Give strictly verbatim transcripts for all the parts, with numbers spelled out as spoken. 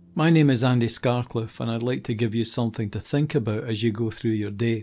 My name is Andy Scarcliffe, and I'd like to give you something to think about as you go through your day.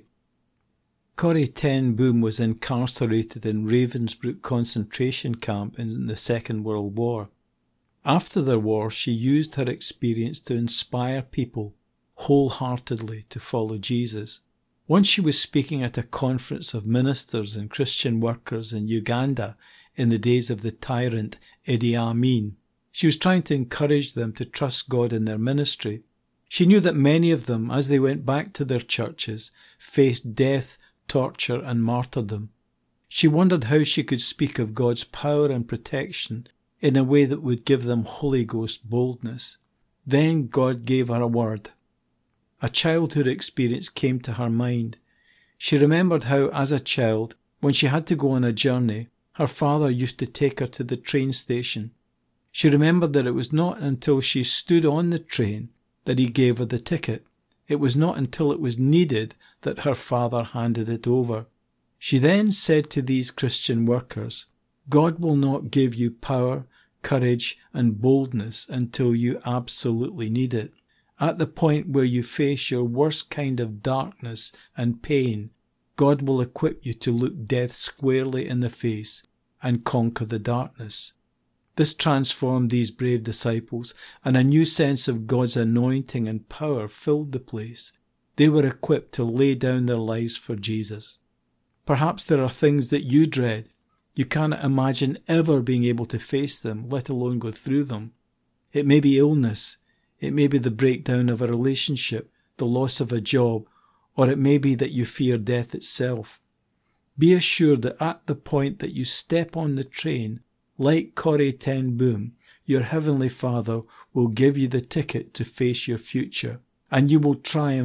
Corrie ten Boom was incarcerated in Ravensbrück concentration camp in the Second World War. After the war, she used her experience to inspire people wholeheartedly to follow Jesus. Once she was speaking at a conference of ministers and Christian workers in Uganda in the days of the tyrant Idi Amin. She was trying to encourage them to trust God in their ministry. She knew that many of them, as they went back to their churches, faced death, torture and martyrdom. She wondered how she could speak of God's power and protection in a way that would give them Holy Ghost boldness. Then God gave her a word. A childhood experience came to her mind. She remembered how, as a child, when she had to go on a journey, her father used to take her to the train station. She remembered that it was not until she stood on the train that he gave her the ticket. It was not until it was needed that her father handed it over. She then said to these Christian workers, God will not give you power, courage and boldness until you absolutely need it. At the point where you face your worst kind of darkness and pain, God will equip you to look death squarely in the face and conquer the darkness. This transformed these brave disciples, and a new sense of God's anointing and power filled the place. They were equipped to lay down their lives for Jesus. Perhaps there are things that you dread. You cannot imagine ever being able to face them, let alone go through them. It may be illness. It may be the breakdown of a relationship, the loss of a job, or it may be that you fear death itself. Be assured that at the point that you step on the train, like Corrie ten Boom, your Heavenly Father will give you the ticket to face your future, and you will triumph